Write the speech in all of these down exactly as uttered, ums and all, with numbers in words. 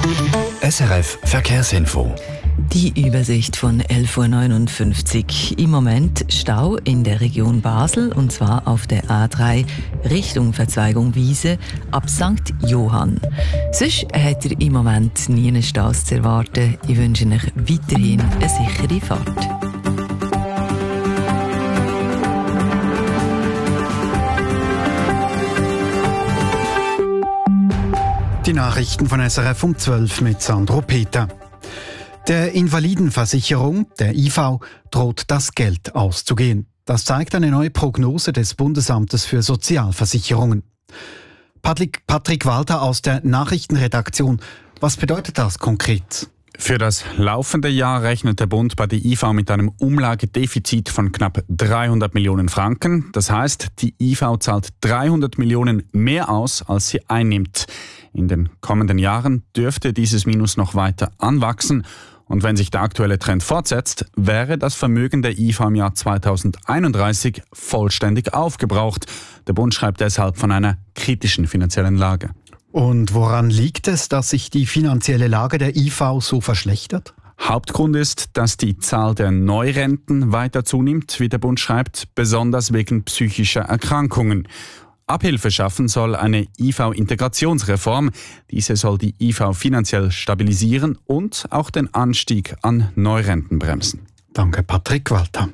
S R F Verkehrsinfo. Die Übersicht von elf Uhr neunundfünfzig. Im Moment Stau in der Region Basel, und zwar auf der A drei Richtung Verzweigung Wiese ab Sankt Johann. Sonst hat ihr im Moment nie einen Staus zu erwarten. Ich wünsche euch weiterhin eine sichere Fahrt. Die Nachrichten von S R F um zwölf mit Sandro Peter. Der Invalidenversicherung, der I V, droht das Geld auszugehen. Das zeigt eine neue Prognose des Bundesamtes für Sozialversicherungen. Patrick, Patrick Walter aus der Nachrichtenredaktion. Was bedeutet das konkret? Für das laufende Jahr rechnet der Bund bei der I V mit einem Umlagedefizit von knapp dreihundert Millionen Franken. Das heißt, die I V zahlt dreihundert Millionen mehr aus, als sie einnimmt. In den kommenden Jahren dürfte dieses Minus noch weiter anwachsen. Und wenn sich der aktuelle Trend fortsetzt, wäre das Vermögen der I V im Jahr zweitausendeinunddreißig vollständig aufgebraucht. Der Bund schreibt deshalb von einer kritischen finanziellen Lage. Und woran liegt es, dass sich die finanzielle Lage der I V so verschlechtert? Hauptgrund ist, dass die Zahl der Neurenten weiter zunimmt, wie der Bund schreibt, besonders wegen psychischer Erkrankungen. Abhilfe schaffen soll eine I V-Integrationsreform. Diese soll die I V finanziell stabilisieren und auch den Anstieg an Neurenten bremsen. Danke, Patrick Walter.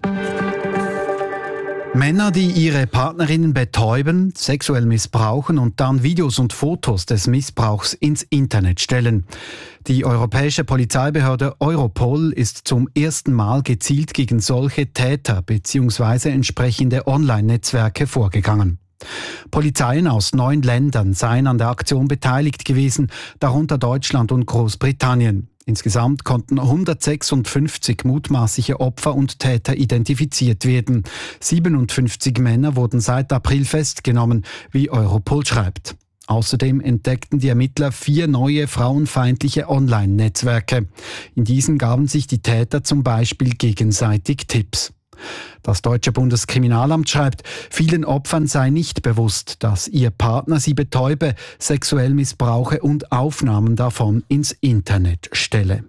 Männer, die ihre Partnerinnen betäuben, sexuell missbrauchen und dann Videos und Fotos des Missbrauchs ins Internet stellen. Die europäische Polizeibehörde Europol ist zum ersten Mal gezielt gegen solche Täter bzw. entsprechende Online-Netzwerke vorgegangen. Polizeien aus neun Ländern seien an der Aktion beteiligt gewesen, darunter Deutschland und Großbritannien. Insgesamt konnten hundertsechsundfünfzig mutmaßliche Opfer und Täter identifiziert werden. siebenundfünfzig Männer wurden seit April festgenommen, wie Europol schreibt. Außerdem entdeckten die Ermittler vier neue frauenfeindliche Online-Netzwerke. In diesen gaben sich die Täter zum Beispiel gegenseitig Tipps. Das deutsche Bundeskriminalamt schreibt, vielen Opfern sei nicht bewusst, dass ihr Partner sie betäube, sexuell missbrauche und Aufnahmen davon ins Internet stelle.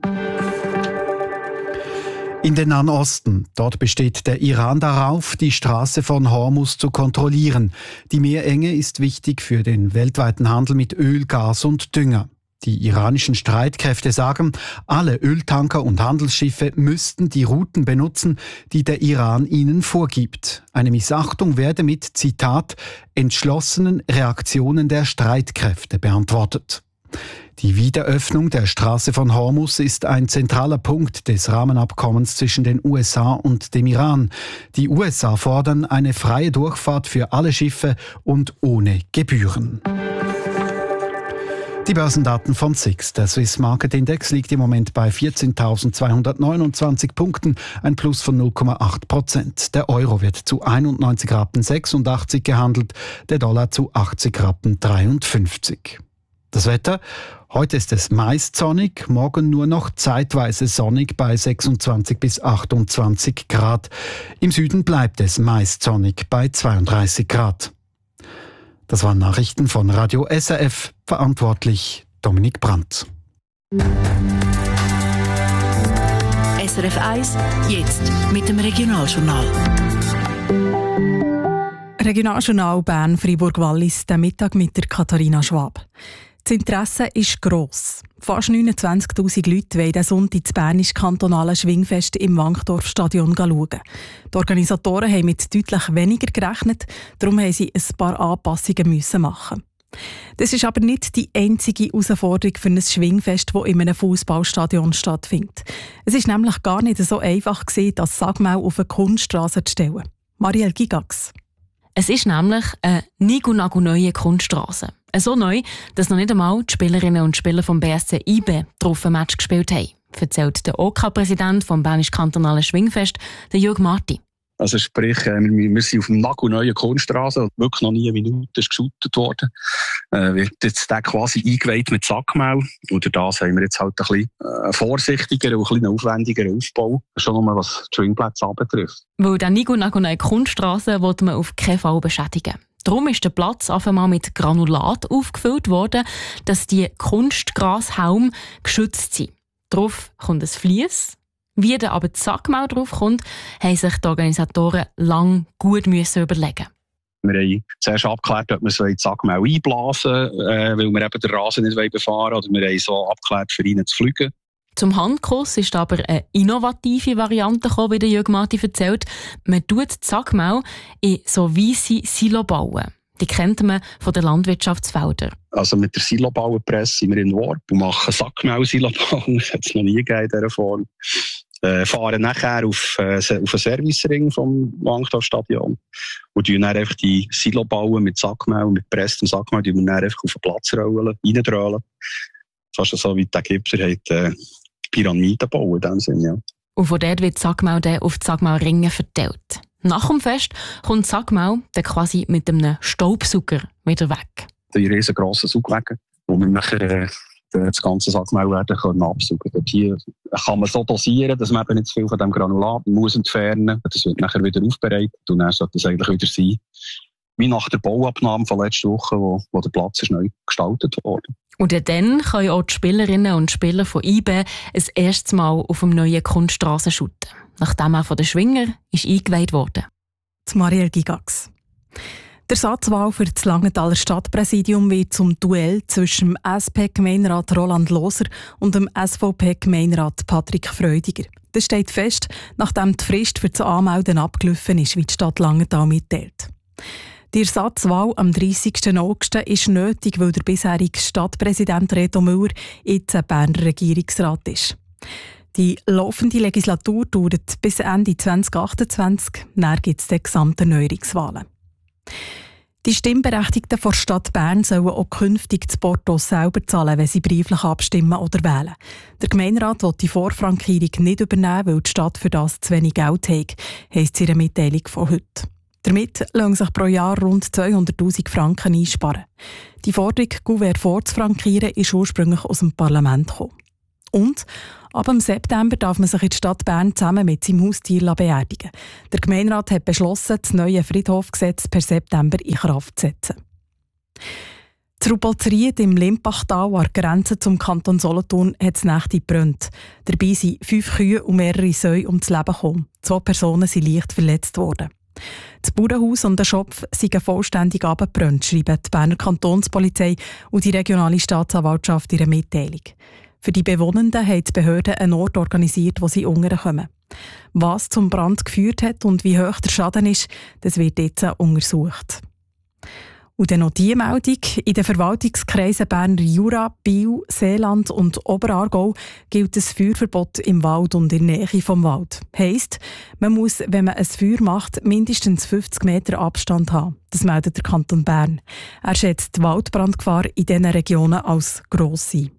In den Nahen Osten. Dort besteht der Iran darauf, die Straße von Hormuz zu kontrollieren. Die Meerenge ist wichtig für den weltweiten Handel mit Öl, Gas und Dünger. Die iranischen Streitkräfte sagen, alle Öltanker und Handelsschiffe müssten die Routen benutzen, die der Iran ihnen vorgibt. Eine Missachtung werde mit, Zitat, entschlossenen Reaktionen der Streitkräfte beantwortet. Die Wiederöffnung der Straße von Hormuz ist ein zentraler Punkt des Rahmenabkommens zwischen den U S A und dem Iran. Die U S A fordern eine freie Durchfahrt für alle Schiffe und ohne Gebühren. Die Börsendaten von S I X. Der Swiss Market Index liegt im Moment bei vierzehntausendzweihundertneunundzwanzig Punkten, ein Plus von null Komma acht Prozent. Der Euro wird zu einundneunzig Rappen sechsundachtzig gehandelt, der Dollar zu achtzig Rappen dreiundfünfzig. Das Wetter? Heute ist es meist sonnig, morgen nur noch zeitweise sonnig bei sechsundzwanzig bis achtundzwanzig Grad. Im Süden bleibt es meist sonnig bei zweiunddreißig Grad. Das waren Nachrichten von Radio S R F, verantwortlich Dominik Brandt. S R F eins, jetzt mit dem Regionaljournal. Regionaljournal Bern, Freiburg-Wallis, der Mittag mit der Katharina Schwab. Das Interesse ist gross. Fast neunundzwanzigtausend Leute wollen diesen Sonntag das bernisch-kantonale Schwingfest im Wankdorfstadion schauen. Die Organisatoren haben mit deutlich weniger gerechnet, darum mussten sie ein paar Anpassungen machen. Das ist aber nicht die einzige Herausforderung für ein Schwingfest, das in einem Fußballstadion stattfindet. Es ist nämlich gar nicht so einfach gewesen, das Sagmau auf eine Kunststraße zu stellen. Marielle Gigax. Es ist nämlich eine nigu-nagu-neue Kunststraße. So neu, dass noch nicht einmal die Spielerinnen und Spieler vom B S C I B drauf ein Match gespielt haben, erzählt der O K-Präsident vom bernisch-kantonalen Schwingfest, der Jürg Marti. Also sprich, wir, wir sind auf dem nagelneuen Kunststraße, wirklich noch nie eine Minute ist geshootet worden. Äh, wird jetzt der quasi eingeweiht mit Sackmehl. Und durch das haben wir jetzt halt ein bisschen äh, vorsichtiger und ein bisschen aufwendiger Aufbau, schon nur was die Schwingplätze anbetrifft. Weil der nigu-nagu-neue Kunststraße wollte man auf keinen Fall beschädigen. Darum ist der Platz auf einmal mit Granulat aufgefüllt worden, dass die Kunstgrashalme geschützt sind. Darauf kommt ein Vlies. Wie dann aber die Sackmau drauf kommt, haben sich die Organisatoren lang gut müssen überlegen. Wir haben zuerst abgeklärt, ob wir so in die Sackmau einblasen, äh, weil wir eben den Rasen nicht befahren wollen. Oder wir haben so abgeklärt, für ihn zu fliegen. Zum Handkuss ist aber eine innovative Variante gekommen, wie der Jürg Marti erzählt. Man tut die Sackmau in so weisse Silo bauen. Die kennt man von den Landwirtschaftsfeldern. Also mit der Silobauerpresse sind wir in Warp und machen Sackmau-Silobau. Das hat es noch nie gegeben in dieser Form. Äh, fahren nachher auf, äh, auf einen Servicering vom Wankdorfstadion und tun dann einfach die Silo bauen mit Sackmau, mit gepresstem Sackmau, die wir dann einfach auf den Platz rollen, reindrölen. Fast so wie der Gipser hat äh, Pyramiden bauen in dem Sinne, ja. Und von dort wird die Sackmau dann auf die Sackmau-Ringe verteilt. Nach dem Fest kommt die Sackmau dann quasi mit einem Staubsauger wieder weg. Die riesengroßen Saugwege, wo wir nachher äh, das ganze Sackmau werden können absaugen. Dort hier kann man so dosieren, dass man eben nicht zu viel von dem Granulat muss entfernen. Das wird nachher wieder aufbereitet und dann sollte es eigentlich wieder sein, wie nach der Bauabnahme von letzter Woche, wo, wo der Platz ist neu gestaltet wurde. Und dann können auch die Spielerinnen und Spieler von I B ein erstes Mal auf dem neuen Kunststraßen shooten, nachdem er von den Schwinger ist eingeweiht wurde. Marielle Gigax. Der Ersatzwahl für das Langenthaler Stadtpräsidium wird zum Duell zwischen dem S P-Gemeinderat Roland Loser und dem S V P-Gemeinderat Patrick Freudiger. Das steht fest, nachdem die Frist für das Anmelden abgelaufen ist, wie die Stadt Langenthal mitteilt. Die Ersatzwahl am dreißigsten August ist nötig, weil der bisherige Stadtpräsident Reto Müller jetzt ein Berner Regierungsrat ist. Die laufende Legislatur dauert bis Ende zwanzig achtundzwanzig, dann gibt es die Gesamterneuerungswahlen. Die Stimmberechtigten der Stadt Bern sollen auch künftig das Porto selber zahlen, wenn sie brieflich abstimmen oder wählen. Der Gemeinderat will die Vorfrankierung nicht übernehmen, weil die Stadt für das zu wenig Geld hat, heisst es in einer Mitteilung von heute. Damit lassen sich pro Jahr rund zweihunderttausend Franken einsparen. Die Forderung, Gouverne vorzufrankieren, ist ursprünglich aus dem Parlament gekommen. Und ab dem September darf man sich in der Stadt Bern zusammen mit seinem Haustier beerdigen. Der Gemeinderat hat beschlossen, das neue Friedhofgesetz per September in Kraft zu setzen. Das Rupolzried im Limpachtal an der Grenze zum Kanton Solothurn hat es Nächte gebrannt. Dabei sind fünf Kühe und mehrere Säue ums Leben gekommen. Zwei Personen sind leicht verletzt worden. Das Bauernhaus und der Schopf sind vollständig abgebrannt, schreiben die Berner Kantonspolizei und die regionale Staatsanwaltschaft in einer Mitteilung. Für die Bewohnenden haben die Behörden einen Ort organisiert, wo sie unterkommen. Was zum Brand geführt hat und wie hoch der Schaden ist, das wird jetzt untersucht. Und dann noch diese Meldung. In den Verwaltungskreisen Berner Jura, Biel, Seeland und Oberaargau gilt ein Feuerverbot im Wald und in der Nähe vom Wald. Heisst, man muss, wenn man ein Feuer macht, mindestens fünfzig Meter Abstand haben. Das meldet der Kanton Bern. Er schätzt die Waldbrandgefahr in diesen Regionen als gross ein.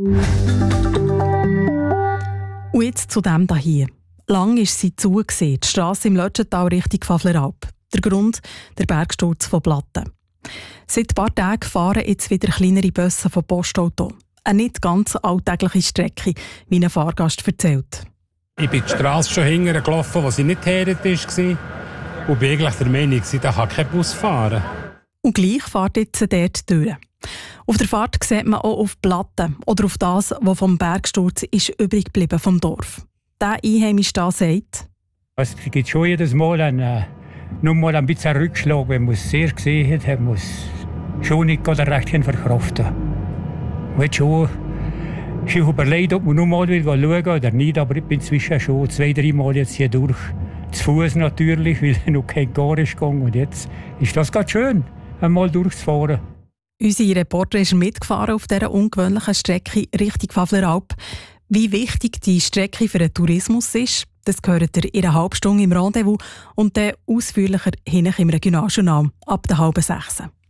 Und jetzt zu dem hier. Lang ist sie zugesehen, die Strasse im Lötschental Richtung Pfafleralp. Der Grund, der Bergsturz von Platten. Seit ein paar Tagen fahren jetzt wieder kleinere Busse von Postauto. Eine nicht ganz alltägliche Strecke, wie ein Fahrgast erzählt. Ich bin die Strasse schon hinterher gelaufen, wo sie nicht herret war. Und bin eigentlich der Meinung, da kann kein Bus fahren. Und gleich fährt jetzt dort durch. Auf der Fahrt sieht man auch auf Platten oder auf das, was vom Bergsturz ist übrig geblieben vom Dorf. Der Einheimische da sagt: Es gibt schon jedes Mal einen, nur mal ein bisschen Rückschlag, wenn man es sehr gesehen hat, man muss schon nicht oder recht verkraften. Man hat schon, schon überlegt, ob man noch mal schauen will oder nicht, aber ich bin inzwischen schon zwei, drei Mal jetzt hier durch. Zu Fuß natürlich, weil noch kein Gar ist gegangen. Und jetzt ist das ganz schön, einmal durchzufahren. Unsere Reporter ist mitgefahren auf dieser ungewöhnlichen Strecke Richtung Pfafleralp. Wie wichtig die Strecke für den Tourismus ist, das gehört ihr in einer halben Stunde im Rendezvous und dann ausführlicher hin im Regionaljournal ab der halben sechs.